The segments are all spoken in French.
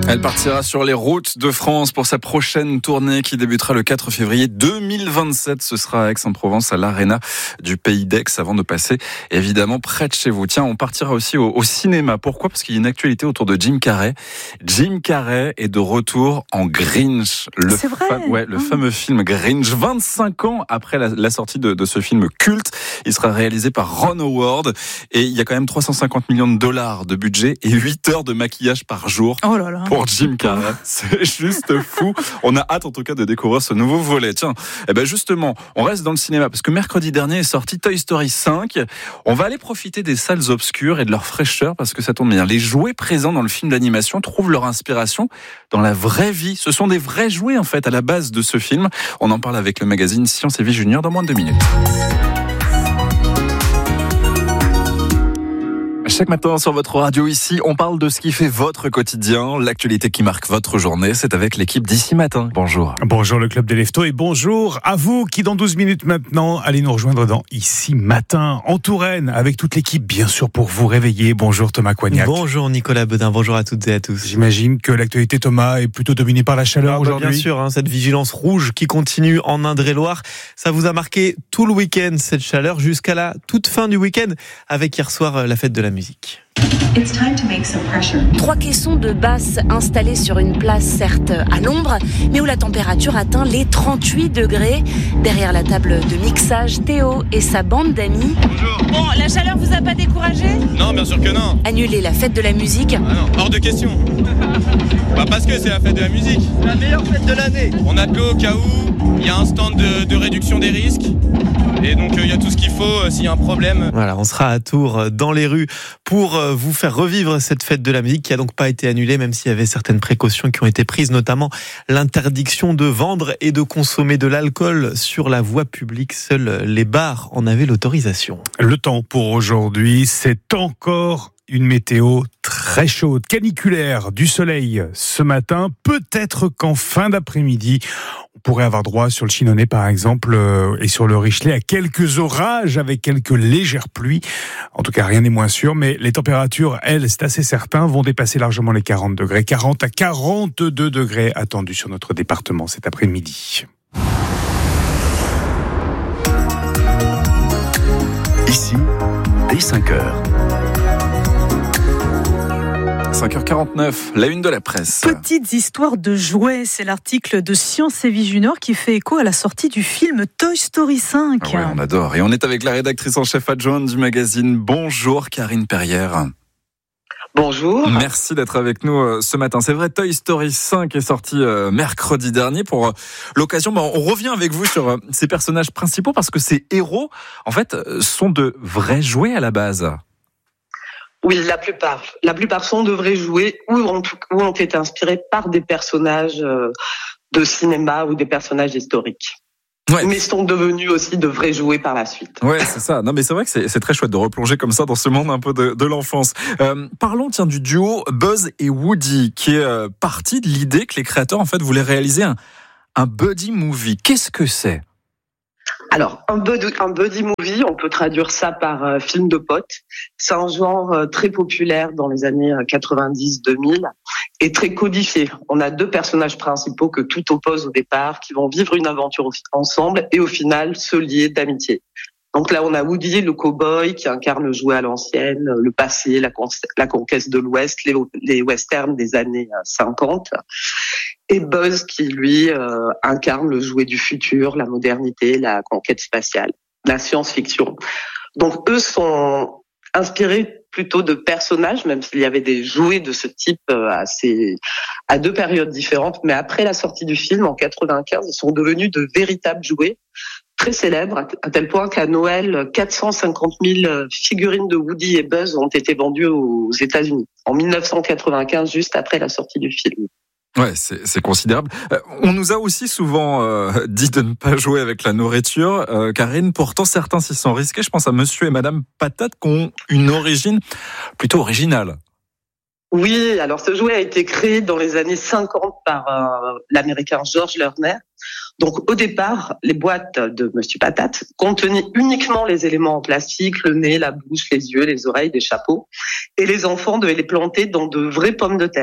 Elle partira sur les routes de France pour sa prochaine tournée qui débutera le 4 février 2027. Ce sera à Aix-en-Provence, à l'Arena du Pays d'Aix, avant de passer évidemment près de chez vous. Tiens, on partira aussi au cinéma. Pourquoi ? Parce qu'il y a une actualité autour de Jim Carrey. Jim Carrey est de retour en Grinch. C'est vrai. Le fameux film Grinch. 25 ans après la sortie de ce film culte. Il sera réalisé par Ron Howard. Et il y a quand même 350 millions de dollars de budget et 8 heures de maquillage par jour. Oh là là. Pour Jim Carrey, c'est juste fou. On a hâte en tout cas de découvrir ce nouveau volet. Tiens, justement, on reste dans le cinéma parce que mercredi dernier est sorti Toy Story 5. On va aller profiter des salles obscures et de leur fraîcheur parce que ça tombe bien. Les jouets présents dans le film d'animation trouvent leur inspiration dans la vraie vie. Ce sont des vrais jouets en fait à la base de ce film. On en parle avec le magazine Science et Vie Junior dans moins de 2 minutes. Chaque matin sur votre radio ici, on parle de ce qui fait votre quotidien, l'actualité qui marque votre journée. C'est avec l'équipe d'Ici Matin. Bonjour. Bonjour le Club des Leftos et bonjour à vous qui dans 12 minutes maintenant allez nous rejoindre dans Ici Matin en Touraine avec toute l'équipe bien sûr pour vous réveiller. Bonjour Thomas Coignac. Bonjour Nicolas Bedin, bonjour à toutes et à tous. J'imagine que l'actualité Thomas est plutôt dominée par la chaleur aujourd'hui. Bien sûr, cette vigilance rouge qui continue en Indre-et-Loire, ça vous a marqué tout le week-end cette chaleur jusqu'à la toute fin du week-end avec hier soir la fête de la musique. It's time to make some pressure. 3 caissons de basse installés sur une place certes à l'ombre, mais où la température atteint les 38 degrés. Derrière la table de mixage, Théo et sa bande d'amis. Bonjour. Bon, la chaleur vous a pas découragé ? Non, bien sûr que non. Annuler la fête de la musique. Ah non, hors de question. Parce que c'est la fête de la musique. La meilleure fête de l'année. On a de l'eau au cas où, il y a un stand de réduction des risques. Et donc il y a tout ce qu'il faut s'il y a un problème. Voilà, on sera à Tours dans les rues pour vous faire revivre cette fête de la musique qui a donc pas été annulée, même s'il y avait certaines précautions qui ont été prises, notamment l'interdiction de vendre et de consommer de l'alcool sur la voie publique. Seuls les bars en avaient l'autorisation. Le temps pour aujourd'hui, c'est encore une météo très chaude, caniculaire, du soleil ce matin. Peut-être qu'en fin d'après-midi, on pourrait avoir droit sur le Chinonais par exemple et sur le Richelet à quelques orages avec quelques légères pluies. En tout cas, rien n'est moins sûr, mais les températures, elles, c'est assez certain, vont dépasser largement les 40 degrés. 40 à 42 degrés attendus sur notre département cet après-midi. Ici, dès 5h. 5h49, la une de la presse. Petites histoires de jouets, c'est l'article de Science et Vie Junior qui fait écho à la sortie du film Toy Story 5. Ah ouais, on adore. Et on est avec la rédactrice en chef adjointe du magazine. Bonjour Karine Perrière. Bonjour. Merci d'être avec nous ce matin. C'est vrai, Toy Story 5 est sorti mercredi dernier. Pour l'occasion, on revient avec vous sur ces personnages principaux parce que ces héros, en fait, sont de vrais jouets à la base. Oui, la plupart sont de vrais jouets ou ont été inspirés par des personnages de cinéma ou des personnages historiques. Ouais. Mais sont devenus aussi de vrais jouets par la suite. Ouais, c'est ça. Non, mais c'est vrai que c'est très chouette de replonger comme ça dans ce monde un peu de l'enfance. Parlons du duo Buzz et Woody, qui est parti de l'idée que les créateurs en fait voulaient réaliser un buddy movie. Qu'est-ce que c'est ? Alors, un buddy movie, on peut traduire ça par film de potes. C'est un genre très populaire dans les années 90-2000 et très codifié. On a 2 personnages principaux que tout oppose au départ, qui vont vivre une aventure ensemble et au final se lier d'amitié. Donc là, on a Woody, le cow-boy, qui incarne le jouet à l'ancienne, le passé, la conquête de l'Ouest, les westerns des années 50. Et Buzz, qui lui incarne le jouet du futur, la modernité, la conquête spatiale, la science-fiction. Donc eux sont inspirés plutôt de personnages, même s'il y avait des jouets de ce type à 2 périodes différentes. Mais après la sortie du film, en 95, ils sont devenus de véritables jouets très célèbres, à tel point qu'à Noël, 450 000 figurines de Woody et Buzz ont été vendues aux États-Unis en 1995, juste après la sortie du film. Ouais, c'est considérable. On nous a aussi souvent dit de ne pas jouer avec la nourriture, Karine. Pourtant, certains s'y sont risqués. Je pense à Monsieur et Madame Patate qui ont une origine plutôt originale. Oui, alors ce jouet a été créé dans les années 50 par l'américain George Lerner. Donc au départ, les boîtes de Monsieur Patate contenaient uniquement les éléments en plastique, le nez, la bouche, les yeux, les oreilles, des chapeaux. Et les enfants devaient les planter dans de vraies pommes de terre.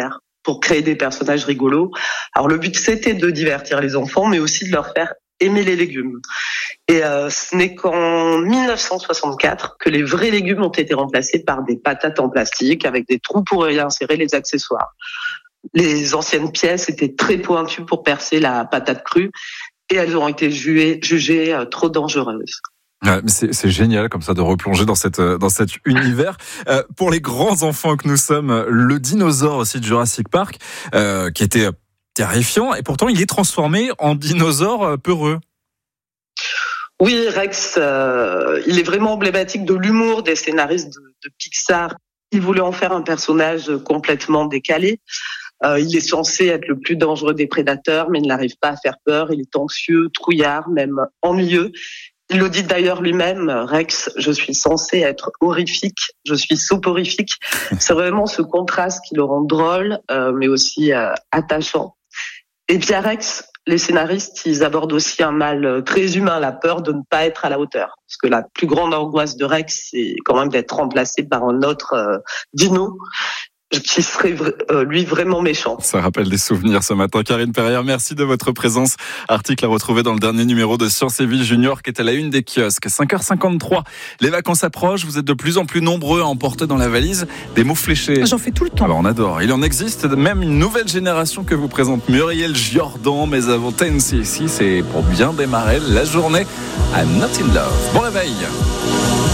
pour créer des personnages rigolos. Alors le but, c'était de divertir les enfants, mais aussi de leur faire aimer les légumes. Et ce n'est qu'en 1964 que les vrais légumes ont été remplacés par des patates en plastique avec des trous pour y insérer les accessoires. Les anciennes pièces étaient très pointues pour percer la patate crue et elles ont été jugées trop dangereuses. Ouais, mais c'est génial comme ça de replonger dans cet univers. Pour les grands enfants que nous sommes, le dinosaure aussi de Jurassic Park, qui était terrifiant, et pourtant il est transformé en dinosaure peureux. Oui, Rex, il est vraiment emblématique de l'humour des scénaristes de Pixar. Ils voulaient en faire un personnage complètement décalé. Il est censé être le plus dangereux des prédateurs, mais il n'arrive pas à faire peur. Il est anxieux, trouillard, même ennuyeux. Il le dit d'ailleurs lui-même, Rex, je suis censé être horrifique, je suis soporifique. C'est vraiment ce contraste qui le rend drôle, mais aussi attachant. Et puis à Rex, les scénaristes, ils abordent aussi un mal très humain, la peur de ne pas être à la hauteur. Parce que la plus grande angoisse de Rex, c'est quand même d'être remplacé par un autre dino qui serait lui vraiment méchant. Ça rappelle des souvenirs ce matin. Karine Perrière, merci de votre présence. Article à retrouver dans le dernier numéro de Science et Vie Junior qui est à la une des kiosques. 5h53, les vacances approchent. Vous êtes de plus en plus nombreux à emporter dans la valise des mots fléchés. J'en fais tout le temps. Alors on adore. Il en existe même une nouvelle génération que vous présente Muriel Jordan. Mais avant Tennessee, ici, c'est pour bien démarrer la journée à Not in Love. Bon réveil.